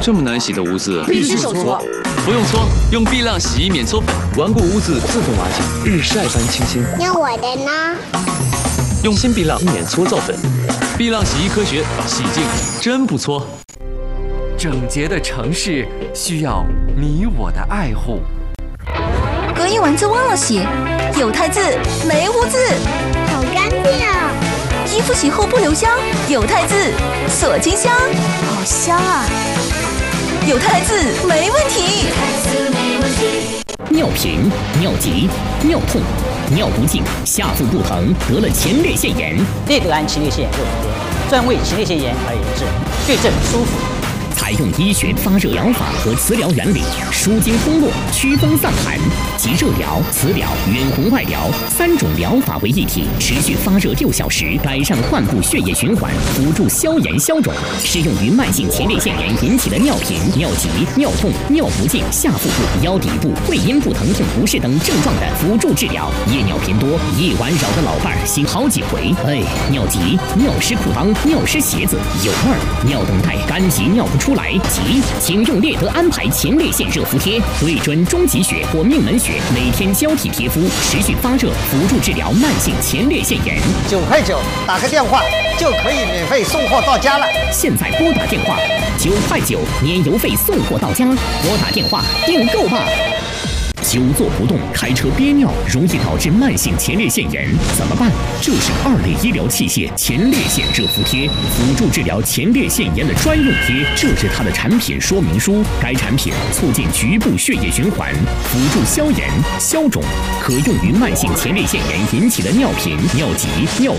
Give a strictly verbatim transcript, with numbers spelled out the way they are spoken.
这么难洗的污渍， 必须手搓。 不用搓，用碧浪洗衣免搓粉， 顽固污渍自动瓦解，日晒般清新。 那我的呢？ 用新碧浪免搓皂粉， 碧浪洗衣科学，洗净真不搓。 整洁的城市需要你我的爱护。 隔音丸子忘了洗，有汰渍没污渍， 好干净啊！ 衣服洗后不留香，有汰渍锁金香，好香啊！有汰渍没问题。 尿频、尿急、尿痛、尿不尽、下腹不疼，得了前列腺炎。 列德安前列腺热敷贴，专为前列腺炎而研制，对症舒服。 采用医学发热疗法和磁疗原理，舒筋通络、祛风散寒，集热疗、磁疗、远红外疗三种疗法为一体，持续发热六小时，改善患部血液循环，辅助消炎消肿。适用于慢性前列腺炎引起的尿频、尿急、尿痛、尿不尽、下腹部、腰底部、会阴部疼痛不适等症状的辅助治疗。夜尿频多，夜晚扰得老伴儿醒好几回。哎，尿急、尿湿裤裆、尿湿鞋子，有味儿，尿等待干急尿不出来。急，请用列德安排前列腺热敷贴，对准中极穴或命门穴，每天交替贴敷，持续发热，辅助治疗慢性前列腺炎。 九块九，打个电话就可以免费送货到家了。 现在拨打电话，九块九，年邮费送货到家。拨打电话订购吧。久坐不动，开车憋尿，容易导致慢性前列腺炎，怎么办？就是二类医疗器械前列腺热敷贴，辅助治疗前列腺炎的专用贴。这是它的产品说明书。该产品促进局部血液循环，辅助消炎消肿，可用于慢性前列腺炎引起的尿频、尿急、尿